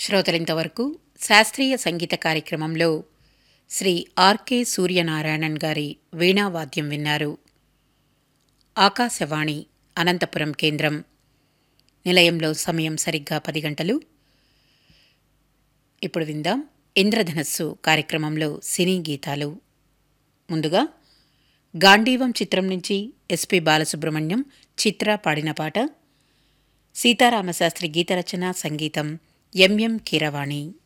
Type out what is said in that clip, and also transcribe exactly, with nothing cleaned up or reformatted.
శ్రోతలింతవరకు శాస్త్రీయ సంగీత కార్యక్రమంలో శ్రీ ఆర్కే సూర్యనారాయణన్ గారి వీణావాద్యం విన్నారు. ఆకాశవాణి అనంతపురం కేంద్రం. నిలయంలో సమయం సరిగ్గా పది గంటలు. ఇప్పుడు విందాం ఇంద్రధనస్సు కార్యక్రమంలో సినీ గీతాలు. ముందుగా గాంధీవం చిత్రం నుంచి ఎస్పి బాలసుబ్రహ్మణ్యం, చిత్ర పాడిన పాట. సీతారామశాస్త్రి గీతరచన, సంగీతం ఎంఎం కీరవాణి.